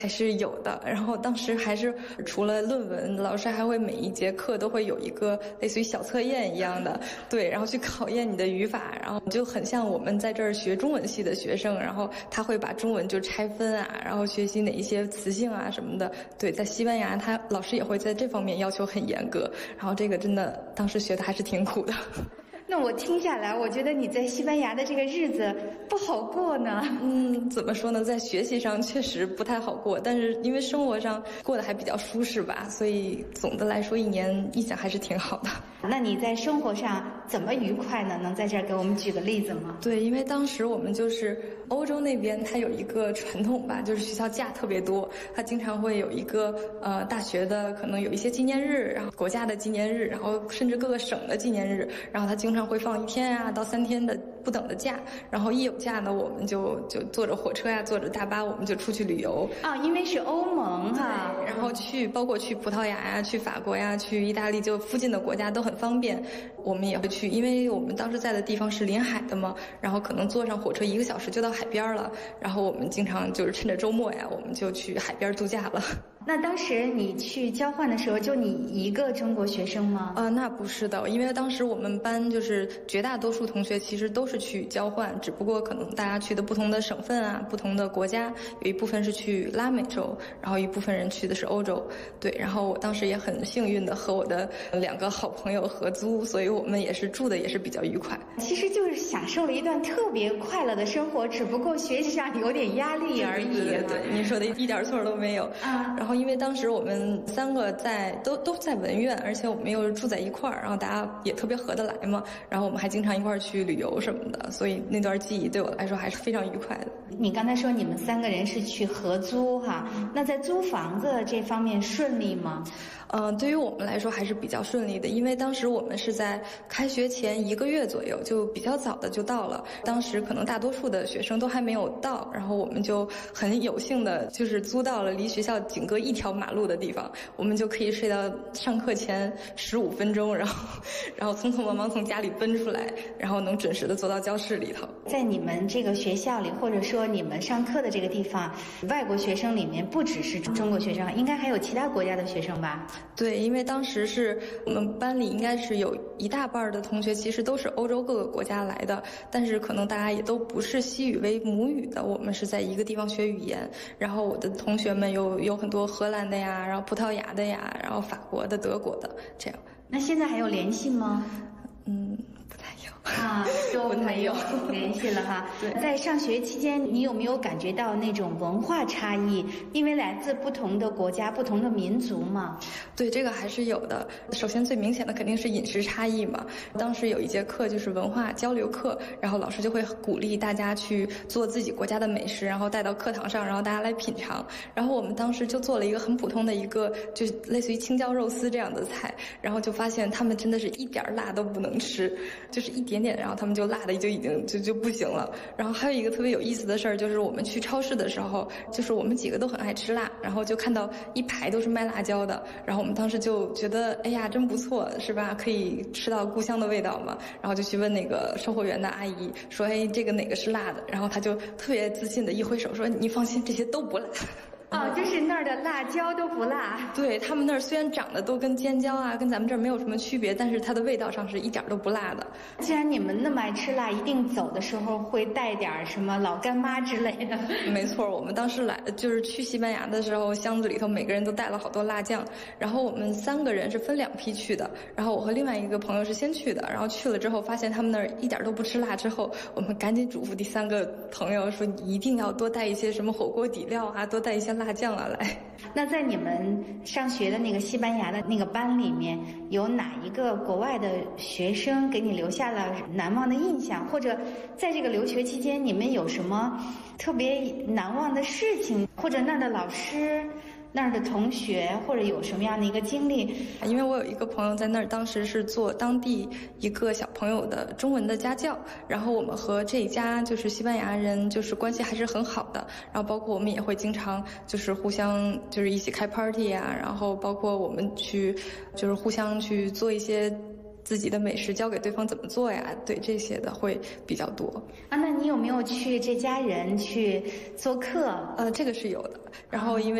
还是有的，然后当时还是除了论文，老师还会每一节课都会有一个类似于小测验一样的，对，然后去考验你的语法，然后就很像我们在这儿学中文系的学生，然后他会把中文就拆分啊，然后学习哪一些词性啊什么的。对，在西班牙，他老师也会在这方面要求很严格，然后这个真的当时学的还是挺苦的。 那我听下来，我觉得你在西班牙的这个日子不好过呢。 怎么说呢，在学习上确实不太好过，但是因为生活上过得还比较舒适吧，所以总的来说一年印象还是挺好的。 那你在生活上怎么愉快呢？能在这儿给我们举个例子吗？ 对，因为当时我们就是欧洲那边，它有一个传统吧，就是学校假特别多，它经常会有一个大学的可能有一些纪念日，然后国家的纪念日，然后甚至各个省的纪念日，然后它经常会放1天啊到3天的不等的假，然后一有假呢，我们就坐着火车呀，坐着大巴，我们就出去旅游啊，因为是欧盟哈， 然后包括去葡萄牙呀、去法国呀、去意大利，就附近的国家都很方便，我们也会去，因为我们当时在的地方是临海的嘛，然后可能坐上火车1个小时就到海边了，然后我们经常就是趁着周末呀，我们就去海边度假了。 那当时你去交换的时候，就你一个中国学生吗？ 那不是的，因为当时我们班就是绝大多数同学其实都是去交换，只不过可能大家去的不同的省份啊，不同的国家，有一部分是去拉美洲，然后一部分人去的是欧洲。对，然后我当时也很幸运的和我的2个好朋友合租，所以我们也是住的也是比较愉快。 其实就是享受了一段特别快乐的生活，只不过学习上有点压力而已。 对，你说的一点错都没有啊。然后因为当时我们3个都在文院，而且我们又住在一块儿，然后大家也特别合得来嘛，然后我们还经常一块儿去旅游什么的，所以那段记忆对我来说还是非常愉快的。 你刚才说你们3个人是去合租哈，那在租房子这方面顺利吗？ 对于我们来说还是比较顺利的，因为当时我们是在开学前1个月左右，就比较早的就到了。当时可能大多数的学生都还没有到，然后我们就很有幸的，就是租到了离学校仅隔1条马路的地方，我们就可以睡到上课前15分钟，然后匆匆忙忙从家里奔出来，然后能准时的坐到教室里头。 在你们这个学校里，或者说你们上课的这个地方，外国学生里面不只是中国学生，应该还有其他国家的学生吧？ 对，因为当时是我们班里应该是有一大半的同学其实都是欧洲各个国家来的，但是可能大家也都不是西语为母语的，我们是在一个地方学语言，然后我的同学们有很多荷兰的呀，然后葡萄牙的呀，然后法国的、德国的，这样。 那现在还有联系吗？ 不太有啊，都没有联系了哈。 对， 在上学期间，你有没有感觉到那种文化差异？因为来自不同的国家、不同的民族嘛。 对，这个还是有的。首先最明显的肯定是饮食差异嘛。当时有一节课就是文化交流课，然后老师就会鼓励大家去做自己国家的美食，然后带到课堂上，然后大家来品尝。然后我们当时就做了一个很普通的一个，就是类似于青椒肉丝这样的菜，然后就发现他们真的是一点辣都不能吃，就是一点点，然后他们就辣的就已经就不行了。然后还有一个特别有意思的事儿，就是我们去超市的时候，就是我们几个都很爱吃辣，然后就看到一排都是卖辣椒的，然后我们当时就觉得哎呀真不错，是吧？可以吃到故乡的味道嘛。然后就去问那个售货员的阿姨说，哎，这个哪个是辣的？然后她就特别自信的一挥手说，你放心，这些都不辣。 哦，就是那儿的辣椒都不辣。 对，他们那儿虽然长得都跟尖椒啊，跟咱们这儿没有什么区别，但是它的味道上是一点都不辣的。 既然你们那么爱吃辣，一定走的时候会带点什么老干妈之类的。 没错，我们当时就是去西班牙的时候，箱子里头每个人都带了好多辣酱。然后我们3个人是分2批去的，然后我和另外一个朋友是先去的，然后去了之后发现他们那儿一点都不吃辣，之后我们赶紧嘱咐第3个朋友说，你一定要多带一些什么火锅底料啊，多带一些辣酱啊来。 那在你们上学的那个西班牙的那个班里面，有哪一个国外的学生给你留下了难忘的印象？或者在这个留学期间，你们有什么特别难忘的事情？或者那儿的老师、那儿的同学，或者有什么样的一个经历？ 因为我有一个朋友在那儿，当时是做当地一个小朋友的中文的家教，然后我们和这一家就是西班牙人就是关系还是很好的，然后包括我们也会经常就是互相就是一起开 party 啊，然后包括我们去就是互相去做一些自己的美食教给对方怎么做呀，对这些的会比较多。 啊，那你有没有去这家人去做客？ 这个是有的。然后因为